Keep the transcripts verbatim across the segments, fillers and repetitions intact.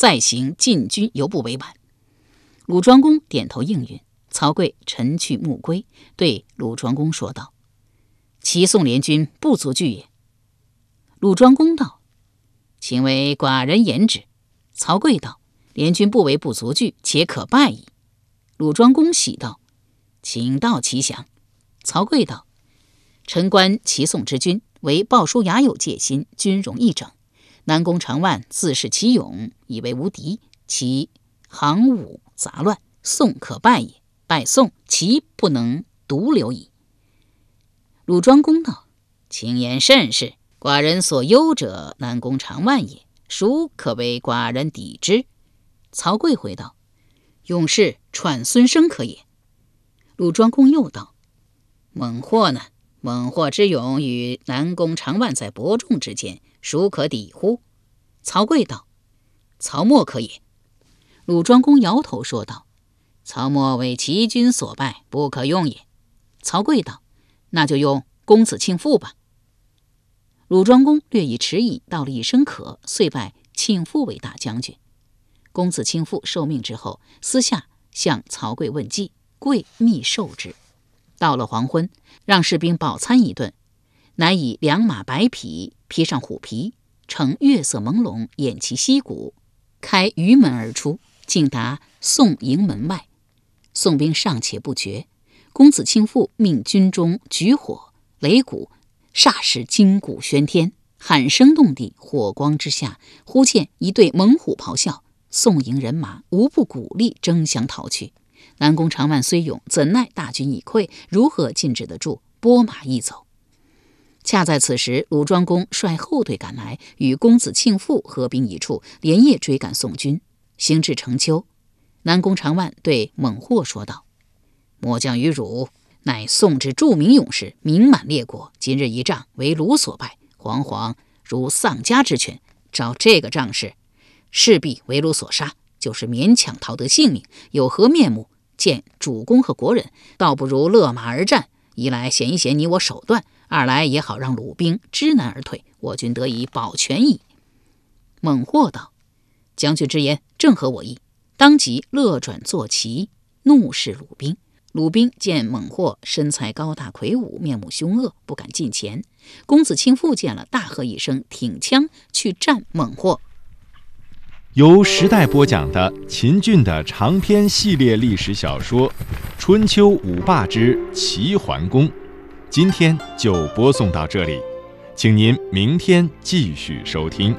再行进军犹不为晚。鲁庄公点头应允。曹刿晨去暮归，对鲁庄公说道：齐宋联军不足惧也。鲁庄公道：请为寡人言之。曹刿道：联军不为不足惧，且可败矣。鲁庄公喜道：请道其详。曹刿道：臣观齐宋之军，为鲍叔牙有戒心，军容一整。南宫长万自恃其勇，以为无敌，其行伍杂乱，宋可败也。败宋，齐不能独留矣。鲁庄公道：卿言甚是，寡人所忧者南宫长万也，孰可为寡人抵之？曹刿回道：勇士喘孙生可也。鲁庄公又道：猛获呢？猛获之勇与南宫长万在伯仲之间，孰可抵乎？曹刿道：曹沫可也。鲁庄公摇头说道：曹沫为齐军所败，不可用也。曹刿道：那就用公子庆父吧。鲁庄公略一迟疑，道了一声可，遂拜庆父为大将军。公子庆父受命之后，私下向曹刿问计，刿密授之。到了黄昏，让士兵饱餐一顿，乃以两马白匹披上虎皮，乘月色朦胧，偃旗息鼓，开鱼门而出，竟达宋营门外。宋兵尚且不决，公子庆父命军中举火擂鼓，霎时金鼓喧天，喊声动地，火光之下，忽见一队猛虎咆哮，宋营人马无不鼓励，争相逃去。南宫长万虽勇，怎奈大军已溃，如何禁止得住？拨马一走。恰在此时，鲁庄公率后队赶来，与公子庆父合兵一处，连夜追赶宋军。行至城丘，南宫长万对猛获说道：末将与汝乃宋之著名勇士，名满列国，今日一仗为鲁所败，惶惶如丧家之犬，照这个仗势，势必为鲁所杀，就是勉强逃得性命，有何面目见主公和国人？倒不如勒马而战，一来显一显你我手段，二来也好让鲁兵知难而退，我军得以保全矣。猛获道：将军之言正合我意，当即勒转坐骑，怒视鲁兵。鲁兵见猛获身材高大魁梧，面目凶恶，不敢近前。公子庆父见了，大喝一声，挺枪去战猛获。 由时代播讲的秦俊的长篇系列历史小说《春秋五霸之齐桓公》，今天就播送到这里，请您明天继续收听。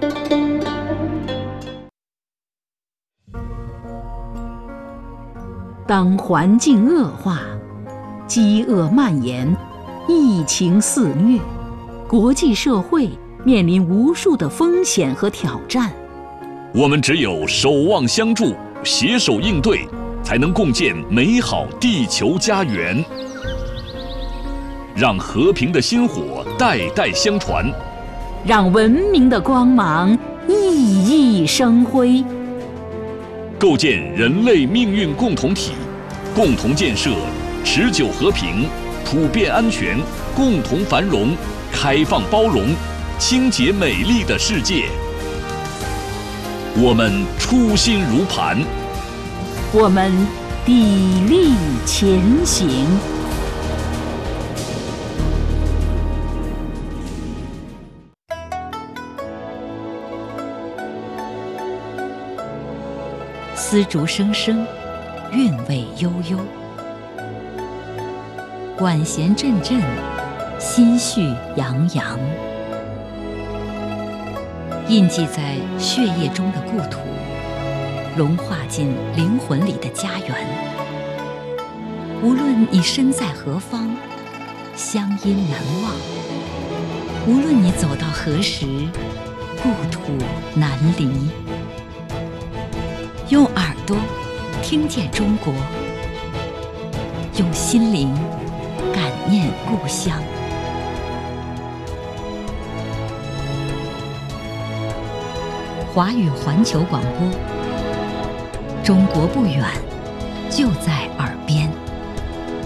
当环境恶化，饥饿蔓延，疫情肆虐，国际社会面临无数的风险和挑战。 我们只有守望相助，携手应对，才能共建美好地球家园。让和平的薪火代代相传， 让文明的光芒熠熠生辉。 构建人类命运共同体，共同建设持久和平、普遍安全、共同繁荣、开放包容、清洁美丽的世界。我们初心如磐， 我们砥砺前行。丝竹声声，韵味悠悠，管弦阵阵，心绪洋洋。印记在血液中的故土，融化进灵魂里的家园。无论你身在何方，乡音难忘；无论你走到何时，故土难离。用耳朵听见中国，用心灵感念故乡。华语环球广播，中国不远，就在